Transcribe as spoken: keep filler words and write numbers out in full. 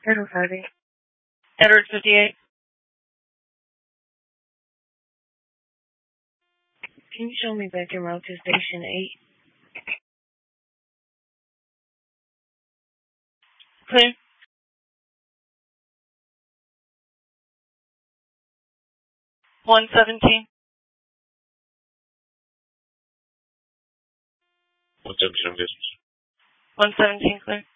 Edward Hardy. Edward fifty-eight. Can you show me back en route to station eight? Clear. one seventeen. one seventeen, business. one seventeen, clear.